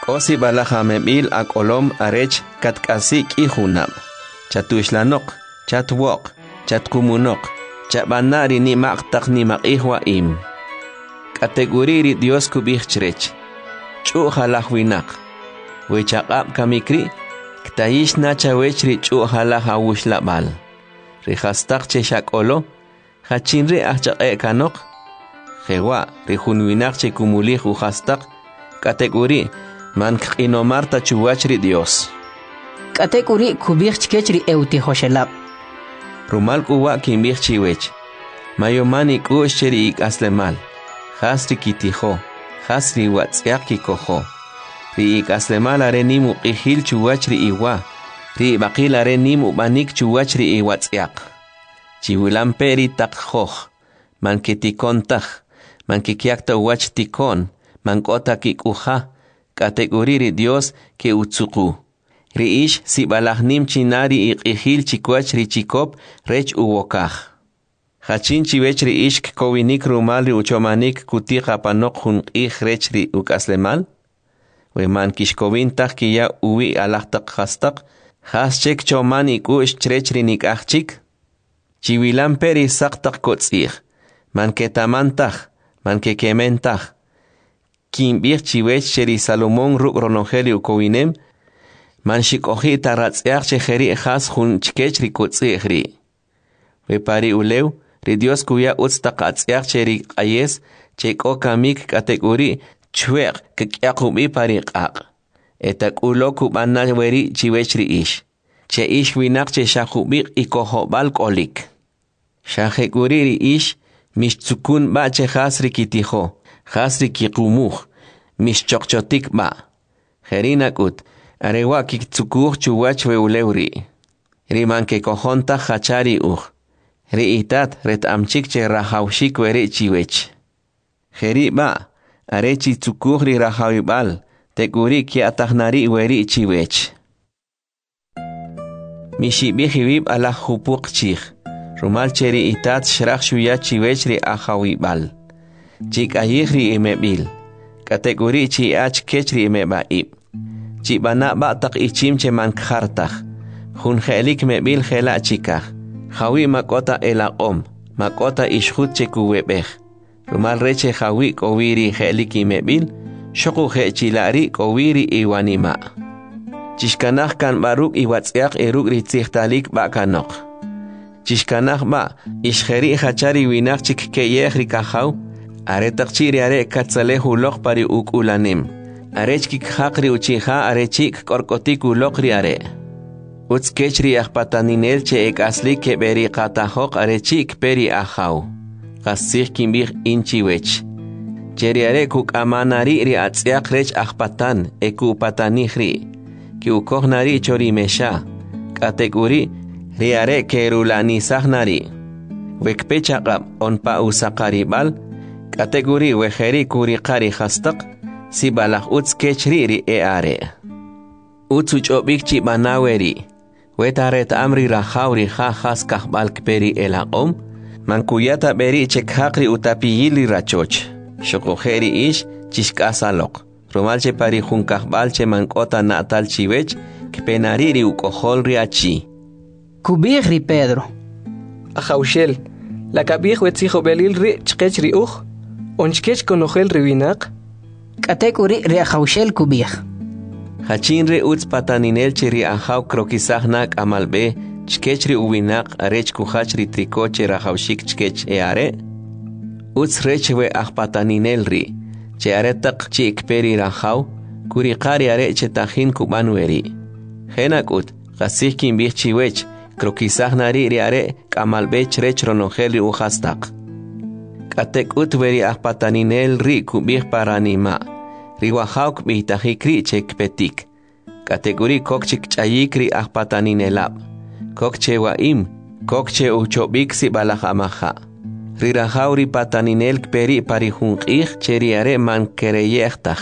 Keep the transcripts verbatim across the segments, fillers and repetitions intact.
Osi balaja mebil akolom arech katkasi kihunab. Chatuishlanok, chatwok, chatkumunok, chabanari ni maktak ni makihwa im. Kategoriri Dios kubihchrech. Chu halahwinak. Wechakap kamikri, ktaish nacha wechri chu halahawushlabal. Rihastak cheshak olo, hachinri ahchak kanok. Jewa, rihunwinak che kumulih uhastak, kategori, man kinomarta chuwachri Dios. Kategori kubihchkechri eutihoshelab. Rumal kuwa kimbihchiwech. Mayomani kushcheri ik aslemal. Hasri kitiho, hasri watsyak kikoho. Ri ik aslemal are nimu qihil chuwachri iwa. Ri bakil are nimu banik chuwachri iwatsyak. Chiwilamperi takhoh. Man kitikontah. Man kikiakta wach tikon. Man kota kikuha. Kategoriri Dios ke utsuku. Riish si balahnim chinari iqihil chikwachri chikop rech uwokah. Hachin chiwechri ishk kowinik rumalri uchomanik kutika panok hun ich rechri ukaslemal. Weman kishkowintah kiya uwi alahtak hastak. Haschek chomani kush trechri nik achik. Chiwilan peri saktak kotzich. Man ketamantah. Man kekementah. Kimbir chiwech cheri Salomón ruk ronogeli ukowinem. Man shikohi taratziach cheheri echas hun chkechri kotzihri. Wepari uleu, ri Dios kuya utstakatziach cheri ayes, cheko kamik kategori, chweq kekyakubi pari qaq. Etak ulo kubana weri chiwechri ish. Che ish winak che shakubik ikohobal kolik. Shaheguriri ish, mishtsukun ba che hasri kitiho, hasri kikumuh, mishchokchotik ba. Herinakut, arewa kiktukuh chuwach weulewri. Riman ke kohonta hachari uj. Ri itat ret amchik che rahawshik weri chiwech. Heri ba, arechi tukuh ri rahawibal, teguri ki atahnari weri chiwech. Mishibihibib ala hupuk chich. Rumal cheri itat shrach shuya chiwech ri ahawibal. Chik ayih ri imebil. Kategori chi ach kech ri imebaib. Chibana batak ichim che man khartah. Hun khelik mebil khela chikah. Hawi makota elaqom. Makota ishhut che kuwebeh. Rumal reche hawi kowiri khelik mebil. Shoku khe chilari kowiri iwanima. Chishkanah kan baruk iwatsiak eruk ritzihtalik bakanok. Chishkanah ba ishkheri hachari winak chik keyeh rikahaw. Aretak chiri are katzalehu lok pari uk ulanim. Arechkik hakri uchiha arechik korkotik ulokri are. Utskechri ahpataninel che ek asli ke beri katahok arechik peri ahaw. Kasih kimbir inchiwech. Cheri are kuk amanari ri atziak rech ahpatan eku patanihri. Ki ukohnari chori mesha. Kategori ri are kerulani sahnari. Wekpechakab onpa usakaribal. Kategori wejeri kurikari hastak. Si balak uts kechri e are. Uts uchobik chi banaweri. Wetaret amri rahawri ha has kahbalk peri elaqom. Mankuyata beri chekhakri utapiyili rachoch. Shokojeri ish chishkasalok. Romalche pari jun kahbalche mankota natal chiwech. Kpenariri ukoholri achi. Kubihri Pedro. Ajaushel. La kabih wetzijo belil ri chkechri uj. Onchkech konojel riwinak. Kategori reajaushel kubih. Hachinre uts pataninel cheri ahaw krokisahnak amalbe chkechri uwinak arech kuhachri trikoche rajaushik chkech eare. Uts rechwe ahpataninel ri. Che aretak chi ikperi rajaw kurikari are che tajin kubanweri. Henakut gasih kimbih chiwech krokisahnari ri are kamalbe chrech ronogeli uhastak. Katek utveri ahpataninel ri kubih paranima. Riwahawk bihtajikri chek petik. Kategori kokchik chayikri ahpataninelab. Kokche waim, kokche uchobik si balahamaha. Rirahawri pataninel peri parihunqih cheriare man kereyehtaj.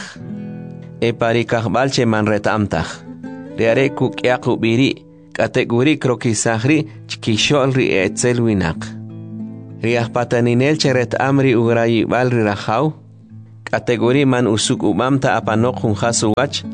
E parikahbal che man retamtaj. Riare kukyakubiri. Kategori krokisahri chkisholri etzelwinak. Riah pataninel cheret amri urayi bal rirahaw. Kategori man usuk umamta apanok hun hasuwach.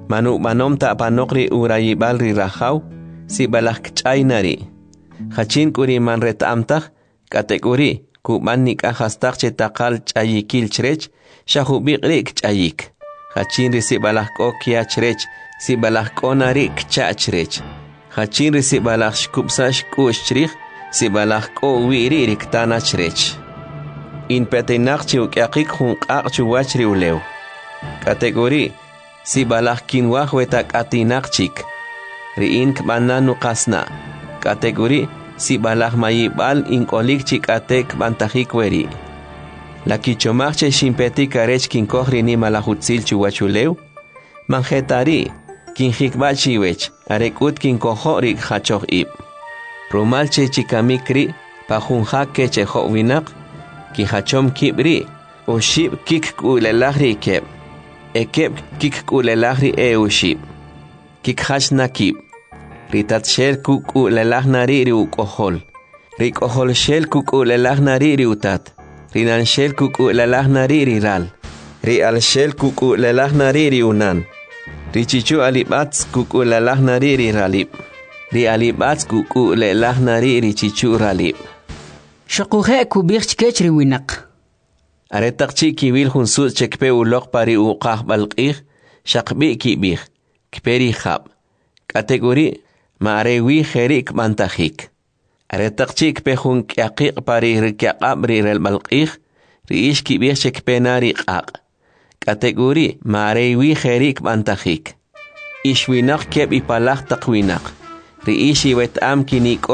manu manom ta panokri urayibal ri rajaw si balak chaynari hachin kuri man retamtaj katekuri kuban nikajastaj che taqal chayikil chrech shahubiqri chayik hachin ri si balak okia chrech si balak onari kchachrech hachin ri si balak shkupsash kushchrich si balak ko wiri riktana chrech in petinaq chi ukyaqik junqaq chuwachri ulew kategori si balak kinwaj wetak atinaq chik riin kbananu qasna kategori si balak mayibal inkolik chik atek bantajik weri la kichomaj che shimpeti karech kinkoj rini malajutzil chuwachulew manjetari kinjikba chiwech arekut kinkojo rik jachoj ib rumal che chikamikri pajunjak ke chejo winaq kijachom kibri ushib kik kulelajri keb ekeb kik kulelajri e ushib kik hachna kib ritat shel kuk kulelajnari ri ukojol rik ojol shel kuk kulelajnari ri utat rinan shel kuk kulelajnari ri ral ri al shel kuk kulelajnari ri unan richichu alibats kuk kulelajnari ri ralib ri alibats kuk kulelajnari ri chichu ralib Shaquje kubir chkechri winaq. Aretak chi kiwil hunsus chekpe ulok pari uqah balqih shaqbi kibih kperi khab kategori maarewi kherik mantajik aretak chi kpe hun kyaqiq pari rikyaqab ri rel balqih riish kibih chekpe nari qaq kategori maarewi kherik mantajik ishwinaq keb ipalaq taqwinaq riish iwetam kinik